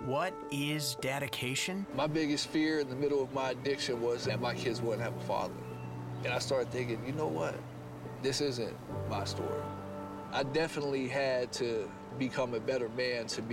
What is dedication? My biggest fear in the middle of my addiction was that my kids wouldn't have a father. And I started thinking, you know what? This isn't my story. I definitely had to become a better man to be